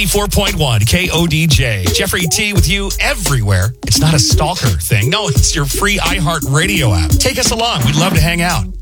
94.1 KODJ. Jeffrey T with you everywhere. It's not a stalker thing. No, it's your free iHeart Radio app. Take us along. We'd love to hang out.